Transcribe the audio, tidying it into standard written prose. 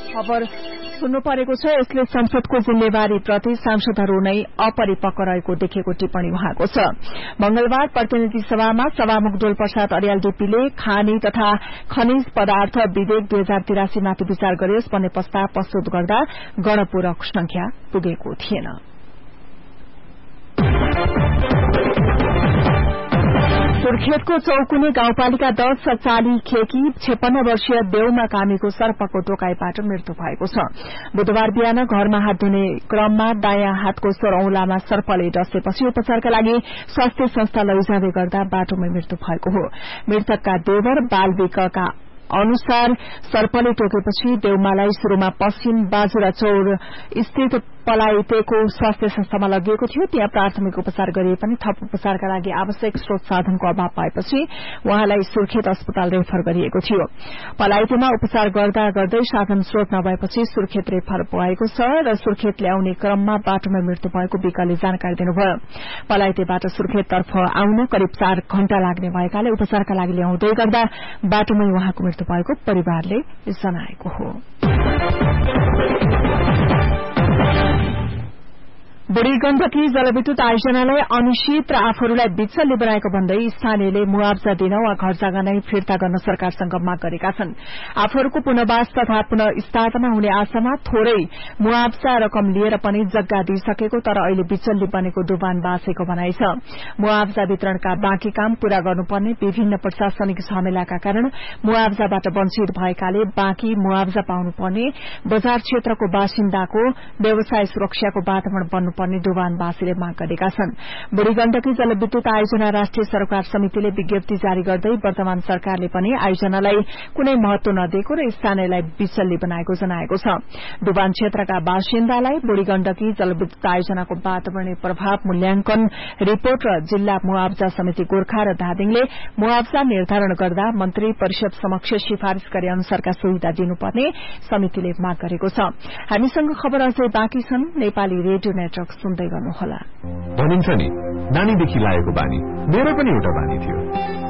खबर सुन्नु परेको छ। यसले संसदको जिम्मेवारीप्रति सांसदहरू नै अपरिपक्व रहेको देखेको टिप्पणी उहाँको छ। मंगलबार प्रतिनिधि सभामा सभामुख डोलप्रसाद अर्याल डीपीले खानी तथा खनिज पदार्थ विधेयक 2083 माथि विचार गरियोस् भन्ने प्रस्ताव प्रस्तुत गर्दा गणपूरक संख्या पुगेको थिएन। सुर्खेतको चौकुने गाउँपालिका 10 चाली खेकी 56 वर्षीय देउमा कामीको सर्पको टोकाईबाट मृत्यु भएको छ। बुधबार बिहान घरमा हात धुने क्रममा दायाँ हातको सरौलामा सर्पले डसेपछि उपचारका लागि स्वास्थ्य संस्था लैजाँदै गर्दा बाटोमै मृत्यु भएको हो। मृतकका देवर बालविकका अनुसार सर्पले टोकेपछि देउमालाई शुरूमा पश्चिम बाजुरा चौर स्थित पलाइतेको स्वास्थ्य संस्थामा लगिएको थियो। त्यहाँ प्राथमिक उपचार गरिए पनि थप उपचारका लागि आवश्यक स्रोत साधनको अभाव पाएपछि उहाँलाई सुर्खेत अस्पताल रेफर गरिएको थियो। पलाइतेमा उपचार गर्दा गर्दै साधन स्रोत नभएपछि सुर्खेत रेफर भएको छ र सुर्खेत ल्याउने क्रममा बाटोमा मृत्यु भएको विकले जानकारी दिनुभयो। पलाइतेबाट सुर्खेततर्फ आउन करिब 4 घण्टा लाग्ने भएकाले उपचारका लागि ल्याउँदै गर्दा बाटोमै उहाँको मृत्यु भएको परिवारले जनाएको हो। बुढी गण्डकी जलविद्युत आयोजनालाई अनुचित र आफूहरूलाई विचल्य बनाएको भन्दै स्थानीयले मुआवजा दिन वा घर जग्गा नै फिर्ता गर्न सरकारसँग माग गरेका छन्। आफूहरूको पुनर्वास तथा पुनर्स्थापना हुने आशामा थोरै मुआवजा रकम लिएर पनि जग्गा दिइसकेको तर अहिले विचल्य बनेको दोभान बासेको भनाइ छ। मुआवजा वितरणका बाँकी काम पूरा गर्नुपर्ने विभिन्न प्रशासनिक झमेलाका कारण मुआवजाबाट वञ्चित भएकाले बाँकी मुआवजा पाउनुपर्ने बजार क्षेत्रको बासिन्दाको व्यवसाय सुरक्षाको वातावरण बन्नु पर्ने दोभानवासीले माग गरेका छन्। बुढी गण्डकी जलविद्युत आयोजना राष्ट्रिय सरोकार समितिले विज्ञप्ति जारी गर्दै वर्तमान सरकारले पनि आयोजनालाई कुनै महत्व नदिएको र स्थानीयलाई विचल्य बनाएको जनाएको छ। दोभान क्षेत्रका बासिन्दालाई बुढी गण्डकी जलविद्युत आयोजनाको वातावरणीय प्रभाव मूल्याङ्कन रिपोर्ट र जिल्ला मुआवजा समिति गोर्खा र धादिङले मुआवजा निर्धारण गर्दा मन्त्री परिषद समक्ष सिफारिश गरे अनुसारका सुविधा दिनुपर्ने समितिले माग गरेको छ। हामीसँग खबर अझै बाँकी छन्। नेपाली रेडियो नेटवर्क सुन्दै गर्नुहोला। भनिन्छ नि नानीदेखि लागेको बानी मेरो पनि एउटा बानी थियो।